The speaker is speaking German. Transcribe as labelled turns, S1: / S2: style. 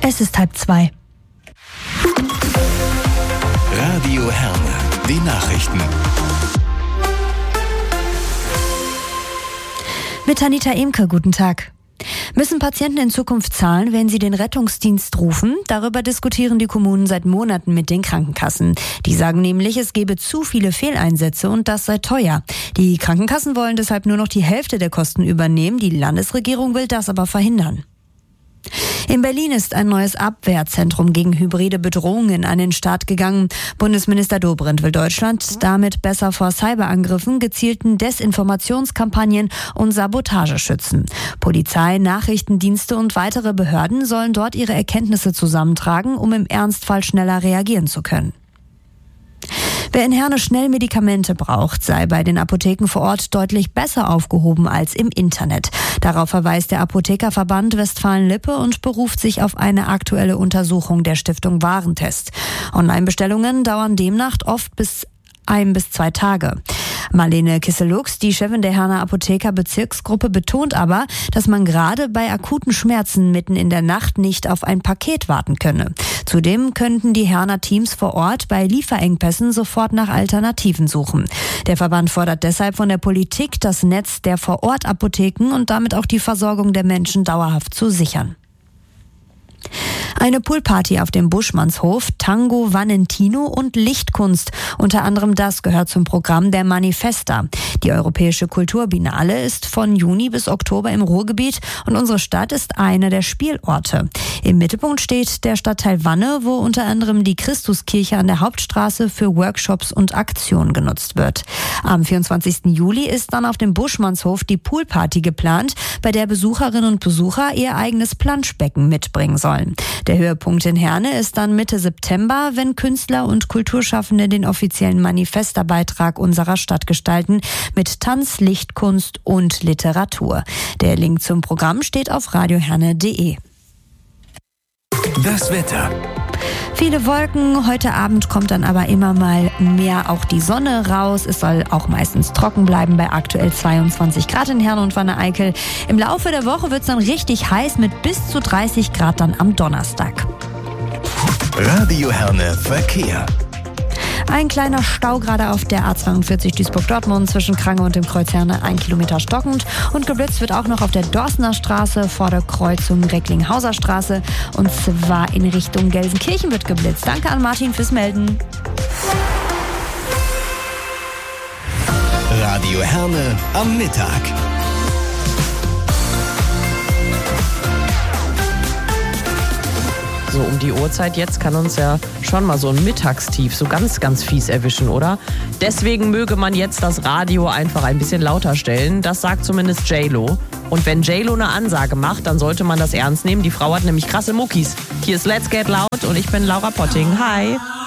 S1: Es ist 1:30.
S2: Radio Herne, die Nachrichten.
S1: Mit Anita Imke, guten Tag. Müssen Patienten in Zukunft zahlen, wenn sie den Rettungsdienst rufen? Darüber diskutieren die Kommunen seit Monaten mit den Krankenkassen. Die sagen nämlich, es gebe zu viele Fehleinsätze und das sei teuer. Die Krankenkassen wollen deshalb nur noch die Hälfte der Kosten übernehmen. Die Landesregierung will das aber verhindern. In Berlin ist ein neues Abwehrzentrum gegen hybride Bedrohungen an den Start gegangen. Bundesminister Dobrindt will Deutschland damit besser vor Cyberangriffen, gezielten Desinformationskampagnen und Sabotage schützen. Polizei, Nachrichtendienste und weitere Behörden sollen dort ihre Erkenntnisse zusammentragen, um im Ernstfall schneller reagieren zu können. Wer in Herne schnell Medikamente braucht, sei bei den Apotheken vor Ort deutlich besser aufgehoben als im Internet. Darauf verweist der Apothekerverband Westfalen-Lippe und beruft sich auf eine aktuelle Untersuchung der Stiftung Warentest. Online-Bestellungen dauern demnach oft bis 1 bis 2 Tage. Marlene Kisselux, die Chefin der Herner Apotheker-Bezirksgruppe, betont aber, dass man gerade bei akuten Schmerzen mitten in der Nacht nicht auf ein Paket warten könne. Zudem könnten die Herner Teams vor Ort bei Lieferengpässen sofort nach Alternativen suchen. Der Verband fordert deshalb von der Politik, das Netz der Vor-Ort-Apotheken und damit auch die Versorgung der Menschen dauerhaft zu sichern. Eine Poolparty auf dem Buschmannshof, Tango, Valentino und Lichtkunst. Unter anderem das gehört zum Programm der Manifesta. Die Europäische Kulturbiennale ist von Juni bis Oktober im Ruhrgebiet und unsere Stadt ist einer der Spielorte. Im Mittelpunkt steht der Stadtteil Wanne, wo unter anderem die Christuskirche an der Hauptstraße für Workshops und Aktionen genutzt wird. Am 24. Juli ist dann auf dem Buschmannshof die Poolparty geplant, bei der Besucherinnen und Besucher ihr eigenes Planschbecken mitbringen sollen. Der Höhepunkt in Herne ist dann Mitte September, wenn Künstler und Kulturschaffende den offiziellen Manifesta-Beitrag unserer Stadt gestalten mit Tanz, Lichtkunst und Literatur. Der Link zum Programm steht auf radioherne.de.
S2: Das Wetter.
S1: Viele Wolken, heute Abend kommt dann aber immer mal mehr auch die Sonne raus. Es soll auch meistens trocken bleiben bei aktuell 22 Grad in Herne und Wanne-Eickel. Im Laufe der Woche wird es dann richtig heiß mit bis zu 30 Grad dann am Donnerstag.
S2: Radio Herne Verkehr.
S1: Ein kleiner Stau gerade auf der A42 Duisburg-Dortmund zwischen Krange und dem Kreuz Herne, 1 Kilometer stockend. Und geblitzt wird auch noch auf der Dorstener Straße vor der Kreuzung Recklinghauser Straße. Und zwar in Richtung Gelsenkirchen wird geblitzt. Danke an Martin fürs Melden.
S2: Radio Herne am Mittag.
S3: So um die Uhrzeit jetzt kann uns ja schon mal so ein Mittagstief so ganz, ganz fies erwischen, oder? Deswegen möge man jetzt das Radio einfach ein bisschen lauter stellen. Das sagt zumindest J-Lo. Und wenn J-Lo eine Ansage macht, dann sollte man das ernst nehmen. Die Frau hat nämlich krasse Muckis. Hier ist Let's Get Loud und ich bin Laura Potting. Hi!